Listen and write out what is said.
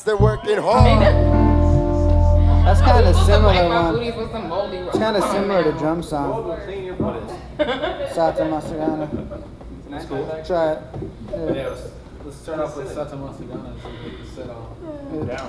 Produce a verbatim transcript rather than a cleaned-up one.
They're working hard. That's kind of similar My one. booties with some moldy. It's kind of similar to drum song. Clean your booties. Sata Masagana. That's cool. Try it. Yeah, let's, let's start off with Sata Masagana so we can sit on. Yeah. Down.